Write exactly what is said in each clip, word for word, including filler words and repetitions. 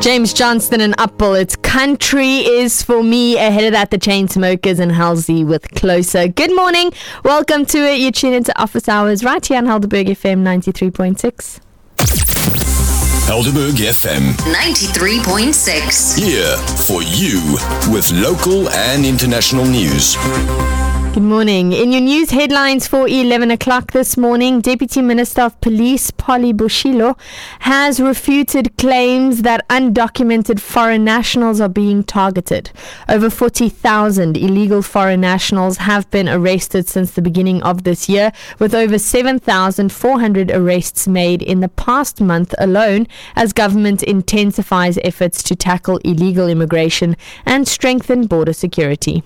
James Johnston and Upbull. It's Country Is For Me. Ahead of that, the Chainsmokers and Halsey with Closer. Good morning. Welcome to it. You're tuned into Office Hours right here on Helderberg F M ninety-three point six. Helderberg F M ninety-three point six. Here for you with local and international news. Good morning. In your news headlines for eleven o'clock this morning, Deputy Minister of Police Polly Bushilo has refuted claims that undocumented foreign nationals are being targeted. Over forty thousand illegal foreign nationals have been arrested since the beginning of this year, with over seven thousand four hundred arrests made in the past month alone, as government intensifies efforts to tackle illegal immigration and strengthen border security.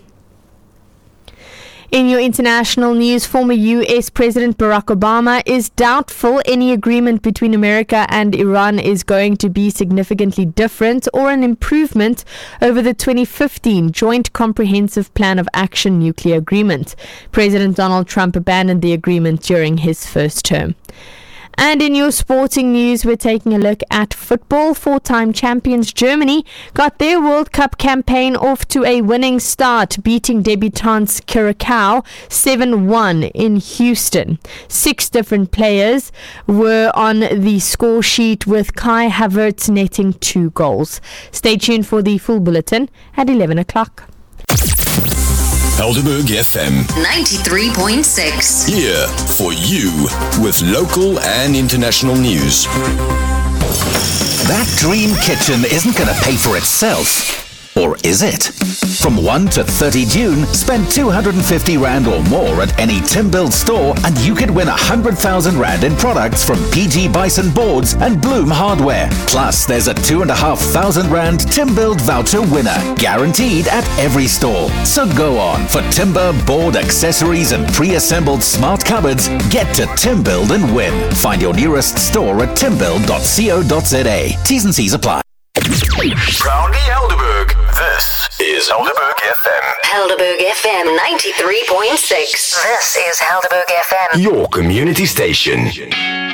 In your international news, former U S President Barack Obama is doubtful any agreement between America and Iran is going to be significantly different or an improvement over the twenty fifteen Joint Comprehensive Plan of Action nuclear agreement. President Donald Trump abandoned the agreement during his first term. And in your sporting news, we're taking a look at football. Four-time champions Germany got their World Cup campaign off to a winning start, beating debutants Curacao seven one in Houston. Six different players were on the score sheet, with Kai Havertz netting two goals. Stay tuned for the full bulletin at eleven o'clock. Helderberg F M ninety-three point six. Here for you with local and international news. That dream kitchen isn't going to pay for itself. Or is it? From first to thirtieth June, spend two hundred fifty rand or more at any Timbuild store and you could win one hundred thousand rand in products from P G Bison Boards and Bloom Hardware. Plus, there's a two thousand five hundred rand Timbuild voucher winner, guaranteed at every store. So go on. For timber, board, accessories and pre-assembled smart cupboards, get to Timbuild and win. Find your nearest store at timbuild dot co dot za. T's and C's apply. Proudly Helderberg. This is Helderberg F M. Helderberg F M ninety-three point six. This is Helderberg F M. Your community station.